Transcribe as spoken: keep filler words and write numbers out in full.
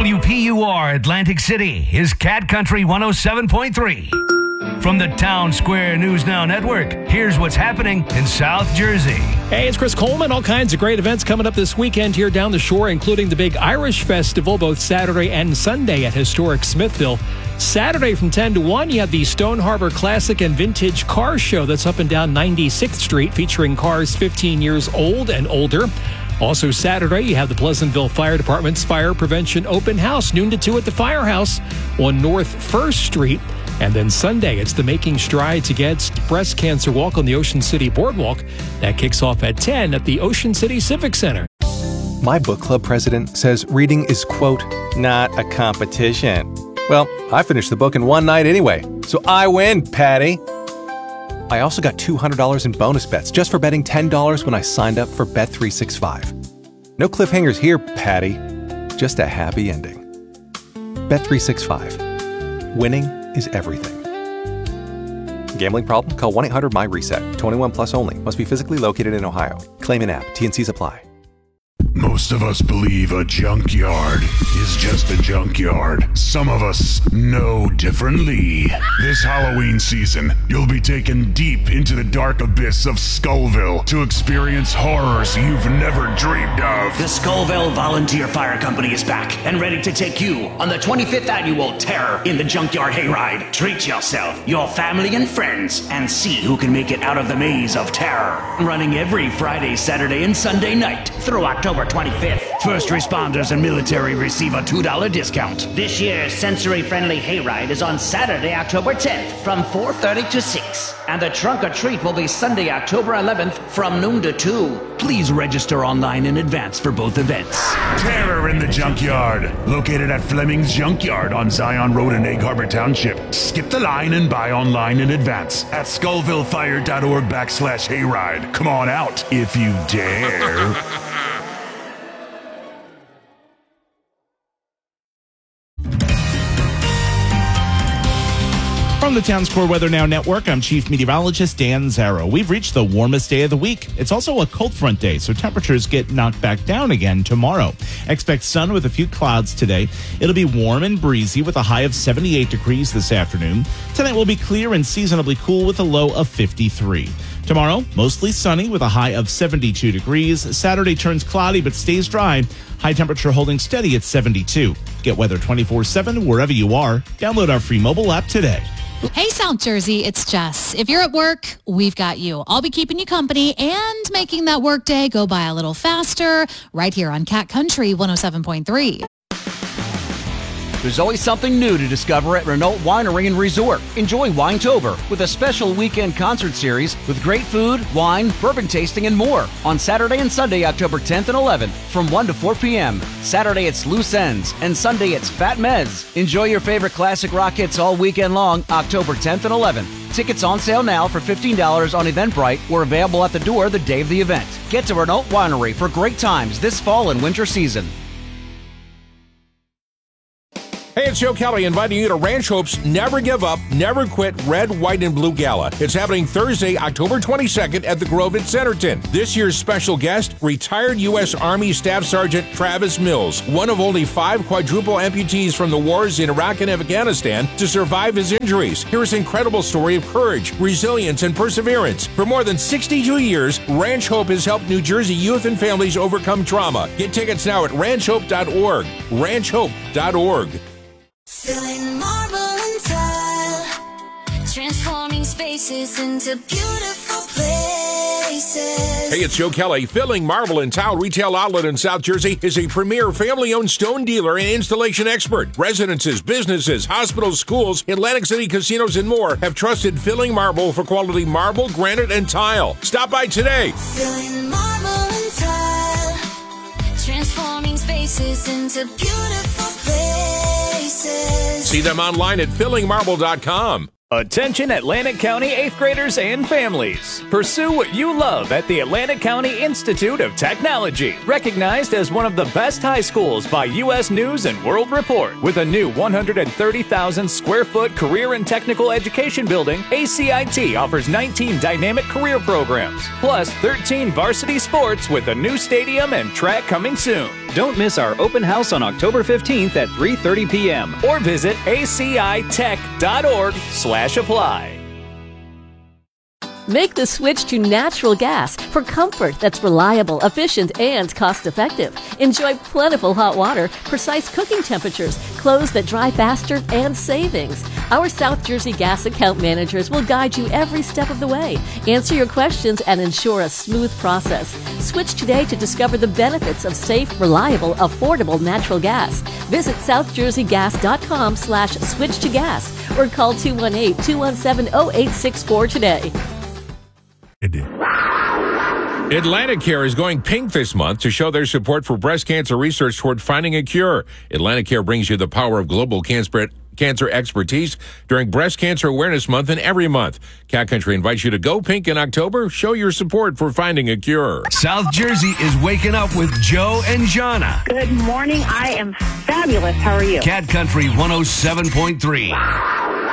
W P U R Atlantic City is Cat Country one oh seven point three. From the Town Square News Now Network, here's what's happening in South Jersey. Hey, it's Chris Coleman. All kinds of great events coming up this weekend here down the shore, including the big Irish Festival, both Saturday and Sunday at historic Smithville. Saturday from ten to one, you have the Stone Harbor Classic and Vintage Car Show that's up and down ninety-sixth Street, featuring cars fifteen years old and older. Also Saturday, you have the Pleasantville Fire Department's Fire Prevention Open House, noon to two at the Firehouse on North First Street. And then Sunday, it's the Making Strides Against Breast Cancer Walk on the Ocean City Boardwalk. That kicks off at ten at the Ocean City Civic Center. My book club president says reading is, quote, not a competition. Well, I finished the book in one night anyway, so I win, Patty. I also got two hundred dollars in bonus bets just for betting ten dollars when I signed up for Bet three sixty-five. No cliffhangers here, Patty. Just a happy ending. Bet three sixty-five. Winning is everything. Gambling problem? Call one eight hundred M Y reset. twenty-one plus only. Must be physically located in Ohio. Claim in app. T N Cs apply. Most of us believe a junkyard is just a junkyard. Some of us know differently. This Halloween season, you'll be taken deep into the dark abyss of Skullville to experience horrors you've never dreamed of. The Skullville Volunteer Fire Company is back and ready to take you on the twenty-fifth annual Terror in the Junkyard Hayride. Treat yourself, your family, and friends, and see who can make it out of the maze of terror. Running every Friday, Saturday, and Sunday night through October twenty-fifth. First responders and military receive a two dollar discount. This year's sensory-friendly hayride is on Saturday, October tenth from four thirty to six. And the trunk or treat will be Sunday, October eleventh from noon to two. Please register online in advance for both events. Terror in the Junkyard, located at Fleming's Junkyard on Zion Road in Egg Harbor Township. Skip the line and buy online in advance at skullvillefire.org backslash hayride. Come on out if you dare. From the Town Square Weather Now Network, I'm Chief Meteorologist Dan Zarrow. We've reached the warmest day of the week. It's also a cold front day, so temperatures get knocked back down again tomorrow. Expect sun with a few clouds today. It'll be warm and breezy with a high of seventy-eight degrees this afternoon. Tonight will be clear and seasonably cool with a low of fifty-three. Tomorrow, mostly sunny with a high of seventy-two degrees. Saturday turns cloudy but stays dry. High temperature holding steady at seventy-two. Get weather twenty-four seven wherever you are. Download our free mobile app today. Hey, South Jersey, it's Jess. If you're at work, we've got you. I'll be keeping you company and making that work day go by a little faster right here on Cat Country one oh seven point three. There's always something new to discover at Renault Winery and Resort. Enjoy Winetober with a special weekend concert series with great food, wine, bourbon tasting, and more on Saturday and Sunday, October tenth and eleventh from one to four p.m. Saturday it's Loose Ends and Sunday it's Fat Mez. Enjoy your favorite classic rock hits all weekend long, October tenth and eleventh. Tickets on sale now for fifteen dollars on Eventbrite or available at the door the day of the event. Get to Renault Winery for great times this fall and winter season. Hey, it's Joe Kelly inviting you to Ranch Hope's Never Give Up, Never Quit Red, White, and Blue Gala. It's happening Thursday, October twenty-second at the Grove at Centerton. This year's special guest, retired U S Army Staff Sergeant Travis Mills, one of only five quadruple amputees from the wars in Iraq and Afghanistan to survive his injuries. Hear his incredible story of courage, resilience, and perseverance. For more than sixty-two years, Ranch Hope has helped New Jersey youth and families overcome trauma. Get tickets now at ranch hope dot org. ranch hope dot org. Filling marble and tile, transforming spaces into beautiful places. Hey, it's Joe Kelly. Filling Marble and Tile Retail Outlet in South Jersey is a premier family-owned stone dealer and installation expert. Residences, businesses, hospitals, schools, Atlantic City casinos, and more have trusted Filling Marble for quality marble, granite, and tile. Stop by today. Filling marble and tile, transforming spaces into beautiful places. See them online at filling marble dot com. Attention Atlantic County eighth graders and families. Pursue what you love at the Atlantic County Institute of Technology. Recognized as one of the best high schools by U S News and World Report. With a new one hundred thirty thousand square foot career and technical education building, A C I T offers nineteen dynamic career programs, plus thirteen varsity sports with a new stadium and track coming soon. Don't miss our open house on October fifteenth at three thirty p.m. or visit acitech.org slash apply. Make the switch to natural gas for comfort that's reliable, efficient, and cost-effective. Enjoy plentiful hot water, precise cooking temperatures, clothes that dry faster, and savings. Our South Jersey gas account managers will guide you every step of the way, answer your questions, and ensure a smooth process. Switch today to discover the benefits of safe, reliable, affordable natural gas. Visit southjerseygas.com slash switch to gas or call two one eight, two one seven, zero eight six four today. Atlanticare is going pink this month to show their support for breast cancer research toward finding a cure. Atlanticare brings you the power of global cancer cancer expertise during Breast Cancer Awareness Month and every month. Cat Country invites you to go pink in October. Show your support for finding a cure. South Jersey is waking up with Joe and Jonna. Good morning. I am fabulous. How are you? Cat Country one oh seven point three.